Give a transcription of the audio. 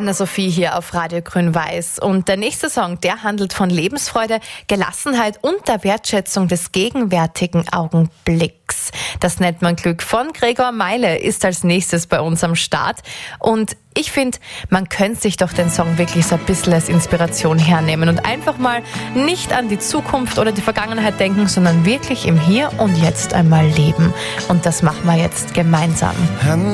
Anna-Sophie hier auf Radio Grün-Weiß. Und der nächste Song, der handelt von Lebensfreude, Gelassenheit und der Wertschätzung des gegenwärtigen Augenblicks. Das nennt man Glück von Gregor Meile ist als nächstes bei uns am Start. Und ich finde, man könnte sich doch den Song wirklich so ein bisschen als Inspiration hernehmen und einfach mal nicht an die Zukunft oder die Vergangenheit denken, sondern wirklich im Hier und Jetzt einmal leben. Und das machen wir jetzt gemeinsam.